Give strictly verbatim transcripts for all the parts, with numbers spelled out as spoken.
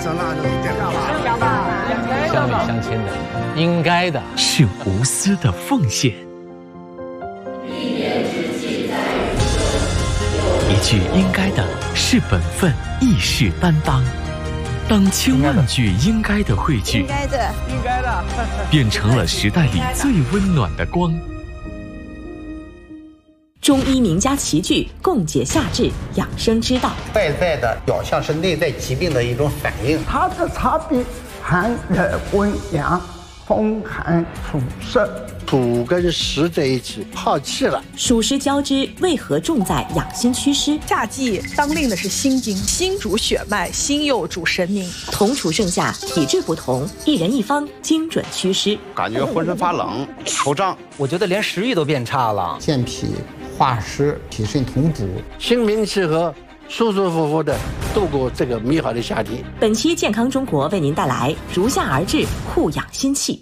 上那种一点乡里乡亲的，应该的， 是无私的奉献。一句应该的是本分，义士担当。当千万句应该的汇聚， 应该的， 应该的， 变成了时代里最温暖的光。 中医名家齐聚，共解夏至养生之道。 外在的表象是内在疾病的一种反应。 它的差别寒热温阳，风寒暑湿， 土跟湿在一起耗气了。 暑湿交织，为何重在养心祛湿？ 夏季当令的是心经，心主血脉，心又主神明。 同处盛夏，体质不同，一人一方，精准祛湿。 感觉浑身发冷，头胀， 我觉得连食欲都变差了。 健脾化湿，脾肾同补， 心平气和，舒舒服服的度过这个美好的夏天。 本期健康中国为您带来如夏而至，护养心气。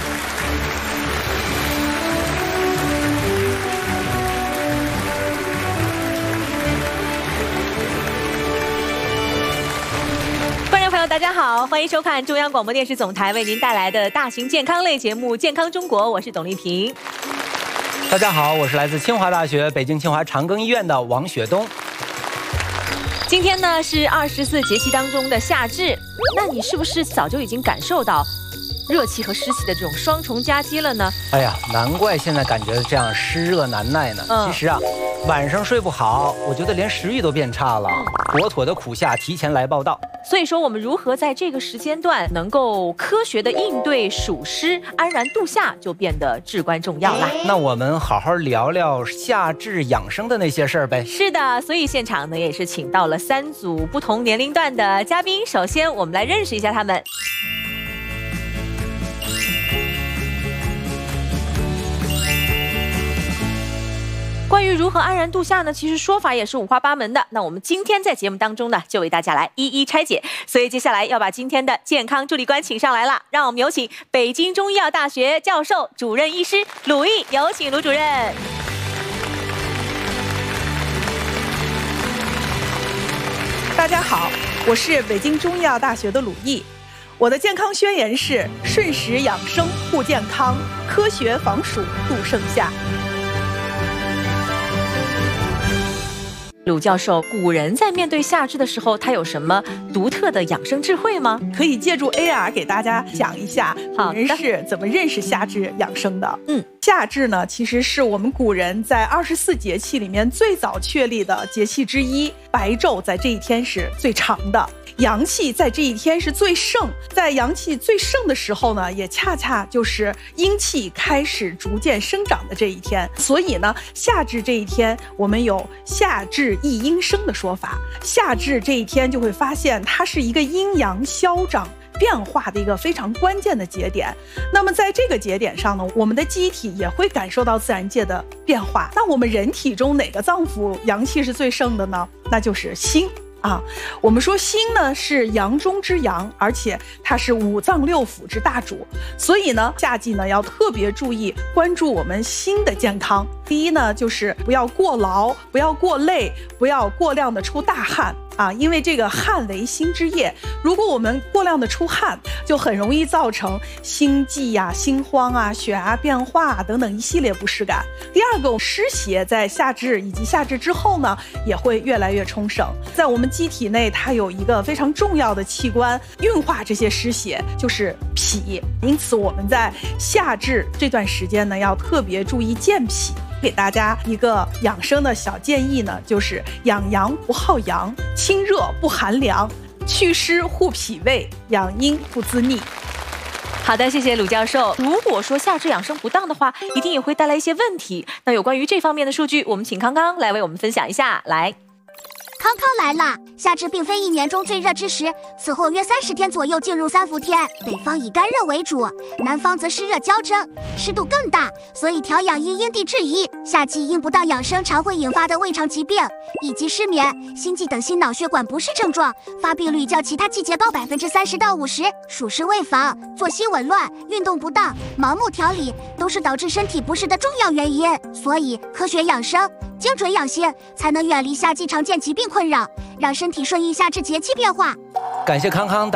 大家好，欢迎收看中央广播电视总台为您带来的大型健康类节目《健康中国》，我是董丽萍。 大家好，我是来自清华大学北京清华长庚医院的王雪东。 今天呢是二十四节气当中的夏至，那你是不是早就已经感受到热气和湿气的这种双重夹击了呢？ 哎呀，难怪现在感觉这样湿热难耐呢。嗯、其实啊，晚上睡不好，我觉得连食欲都变差了。妥妥的苦夏提前来报道。 所以说，我们如何在这个时间段能够科学的应对暑湿，安然度夏，就变得至关重要啦。 那我们好好聊聊夏至养生的那些事儿呗。 是的，所以现场呢也是请到了三组不同年龄段的嘉宾。首先，我们来认识一下他们。关于如何安然度夏呢，其实说法也是五花八门的。那我们今天在节目当中呢，就为大家来一一拆解。所以接下来要把今天的健康助理官请上来了，让我们有请北京中医药大学教授、主任医师鲁毅，有请鲁主任。 大家好，我是北京中医药大学的鲁毅。我的健康宣言是：顺时养生护健康，科学防暑度盛夏。 鲁教授，古人在面对夏至的时候，他有什么独特的养生智慧吗？ 可以借助 A R 给大家讲一下，古人是怎么认识夏至养生的。嗯，夏至呢，其实是我们古人在二十四节气里面最早确立的节气之一，白昼在这一天是最长的。阳气在这一天是最盛，在阳气最盛的时候呢，也恰恰就是阴气开始逐渐生长的这一天。所以呢，夏至这一天，我们有夏至一阴生的说法。夏至这一天就会发现，它是一个阴阳消长变化的一个非常关键的节点。那么在这个节点上呢，我们的机体也会感受到自然界的变化。那我们人体中哪个脏腑阳气是最盛的呢？那就是心。啊，我们说心呢是阳中之阳，而且它是五脏六腑之大主，所以呢，夏季呢要特别注意关注我们心的健康。第一呢，就是不要过劳，不要过累，不要过量的出大汗啊，因为这个汗为心之液，如果我们过量的出汗，就很容易造成心悸呀、心慌啊、血压变化啊等等一系列不适感。第二个，湿邪在夏至以及夏至之后呢，也会越来越充盛。在我们机体内，它有一个非常重要的器官运化这些湿邪，就是脾。因此，我们在夏至这段时间呢，要特别注意健脾。给大家一个养生的小建议呢，就是养阳不耗阳，清热不寒凉，祛湿护脾胃，养阴不滋腻。 好的，谢谢鲁教授。如果说夏至养生不当的话，一定也会带来一些问题。那有关于这方面的数据，我们请康康来为我们分享一下。来。 康康来了。夏至并非一年中最热之时，此后约三十天左右进入三伏天。北方以干热为主，南方则湿热交蒸，湿度更大，所以调养阴因地制宜。夏季因不当养生常会引发的胃肠疾病以及失眠、心悸等心脑血管不适症状，发病率较其他季节高百分之三十到五十。暑湿未防、作息紊乱、运动不当、盲目调理，都是导致身体不适的重要原因。所以科学养生，精准养心，才能远离夏季常见疾病困扰，让身体顺应夏至节气变化。 感谢康康。